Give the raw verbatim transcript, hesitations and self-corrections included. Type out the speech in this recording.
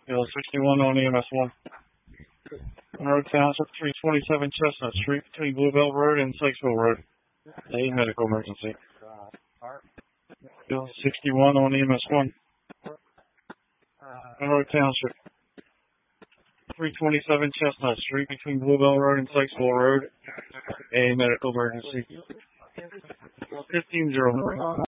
Bill sixty-one on E M S one. Monroe Township, three twenty-seven Chestnut Street between Bluebell Road and Sykesville Road. A medical emergency. Bill sixty-one on E M S one. Monroe Township, three twenty-seven Chestnut Street between Bluebell Road and Sykesville Road. A medical emergency. fifteen zero.